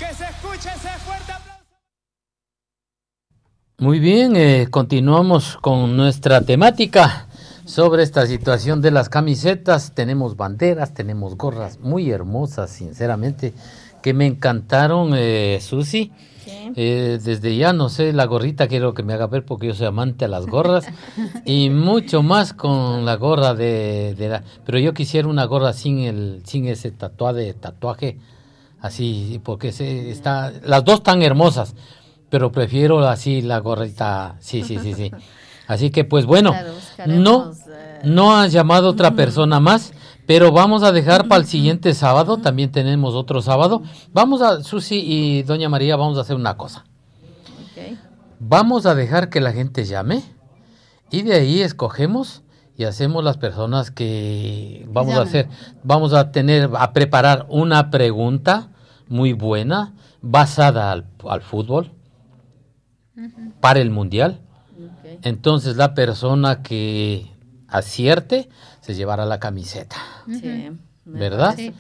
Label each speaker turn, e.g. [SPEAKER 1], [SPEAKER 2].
[SPEAKER 1] Que se escuche ese fuerte aplauso.
[SPEAKER 2] Muy bien, continuamos con nuestra temática sobre esta situación de las camisetas. Tenemos banderas, tenemos gorras muy hermosas, sinceramente, que me encantaron, Susi.
[SPEAKER 3] Sí.
[SPEAKER 2] Desde ya, no sé, la gorrita quiero que me haga ver porque yo soy amante a las gorras y mucho más con la gorra pero yo quisiera una gorra sin ese tatuaje así, porque las dos tan hermosas, pero prefiero así la gorrita, sí. Así que pues bueno,
[SPEAKER 3] Claro,
[SPEAKER 2] no ha llamado otra persona más, pero vamos a dejar para el siguiente sábado, también tenemos otro sábado. Susi y Doña María, vamos a hacer una cosa.
[SPEAKER 3] Okay.
[SPEAKER 2] Vamos a dejar que la gente llame y de ahí escogemos y hacemos las personas que vamos a hacer. Vamos a preparar una pregunta muy buena, basada al fútbol, para el Mundial.
[SPEAKER 3] Okay.
[SPEAKER 2] Entonces la persona que acierte se llevará la camiseta.
[SPEAKER 3] Sí.
[SPEAKER 2] ¿Verdad?
[SPEAKER 3] Sí.